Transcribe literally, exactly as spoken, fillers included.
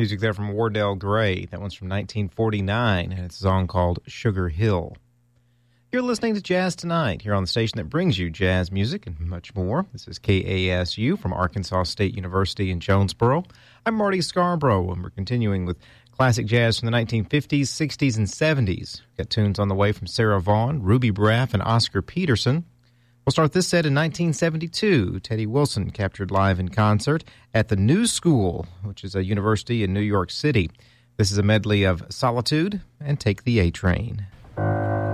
Music there from Wardell Gray. That one's from nineteen forty-nine, and it's a song called Sugar Hill. You're listening to Jazz Tonight here on the station that brings you jazz music and much more. This is K A S U from Arkansas State University in Jonesboro. I'm Marty Scarborough, and we're continuing with classic jazz from the nineteen fifties, sixties, and seventies. Got tunes on the way from Sarah Vaughan, Ruby Braff, and Oscar Peterson. We'll start this set in nineteen seventy-two. Teddy Wilson captured live in concert at the New School, which is a university in New York City. This is a medley of Solitude and Take the A Train.